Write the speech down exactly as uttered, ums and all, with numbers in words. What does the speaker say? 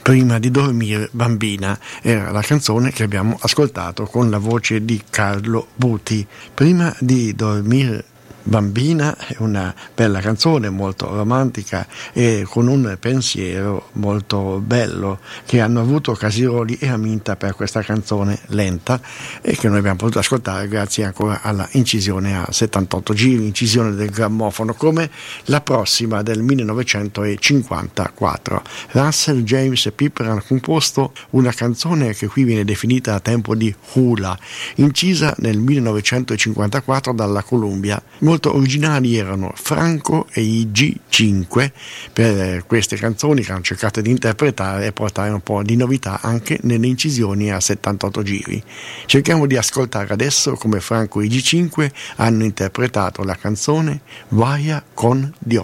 Prima di dormire bambina era la canzone che abbiamo ascoltato con la voce di Carlo Buti. Prima di dormire bambina è una bella canzone, molto romantica e con un pensiero molto bello, che hanno avuto Casiroli e Aminta per questa canzone lenta e che noi abbiamo potuto ascoltare grazie ancora alla incisione a settantotto giri, incisione del grammofono, come la prossima del millenovecentocinquantaquattro. Russell James e Piper hanno composto una canzone che qui viene definita a tempo di hula, incisa nel millenovecentocinquantaquattro dalla Columbia. Molto originali erano Franco e i G cinque per queste canzoni che hanno cercato di interpretare e portare un po' di novità anche nelle incisioni a settantotto giri. Cerchiamo di ascoltare adesso come Franco e i G cinque hanno interpretato la canzone Vaya con Dios.